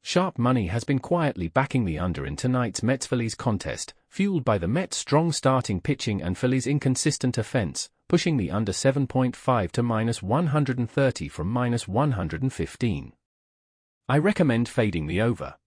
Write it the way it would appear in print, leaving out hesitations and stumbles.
Sharp money has been quietly backing the under in tonight's Mets-Phillies contest, fueled by the Mets' strong starting pitching and Phillies' inconsistent offense, pushing the under 7.5 to -130 from -115. I recommend fading the over.